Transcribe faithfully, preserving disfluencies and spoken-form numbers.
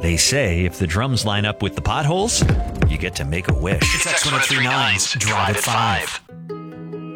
They say if the drums line up with the potholes, you get to make a wish. It's X ten thirty-nine's Drive at five.